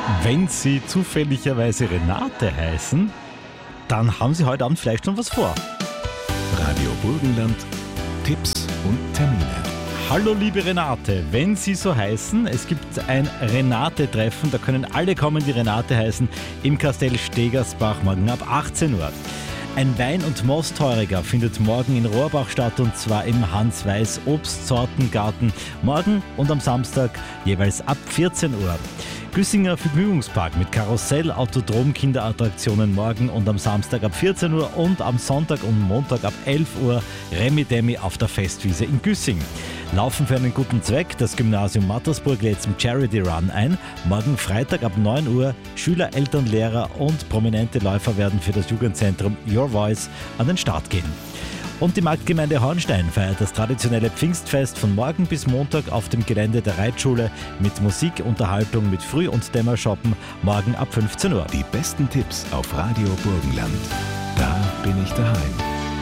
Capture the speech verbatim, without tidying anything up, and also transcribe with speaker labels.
Speaker 1: Wenn Sie zufälligerweise Renate heißen, dann haben Sie heute Abend vielleicht schon was vor.
Speaker 2: Radio Burgenland, Tipps und Termine.
Speaker 1: Hallo liebe Renate, wenn Sie so heißen, es gibt ein Renate-Treffen, da können alle kommen, die Renate heißen, im Kastell Stegersbach morgen ab achtzehn Uhr. Ein Wein- und Mostheuriger findet morgen in Rohrbach statt, und zwar im Hans-Weiß Obstsortengarten, morgen und am Samstag jeweils ab vierzehn Uhr. Güssinger Vergnügungspark mit Karussell, Autodrom, Kinderattraktionen morgen und am Samstag ab vierzehn Uhr und am Sonntag und Montag ab elf Uhr Remi Demi auf der Festwiese in Güssing. Laufen für einen guten Zweck, das Gymnasium Mattersburg lädt zum Charity Run ein. Morgen Freitag ab neun Uhr Schüler, Eltern, Lehrer und prominente Läufer werden für das Jugendzentrum Your Voice an den Start gehen. Und die Marktgemeinde Hornstein feiert das traditionelle Pfingstfest von morgen bis Montag auf dem Gelände der Reitschule mit Musik, Unterhaltung, mit Früh- und Dämmershoppen morgen ab fünfzehn Uhr.
Speaker 2: Die besten Tipps auf Radio Burgenland. Da bin ich daheim.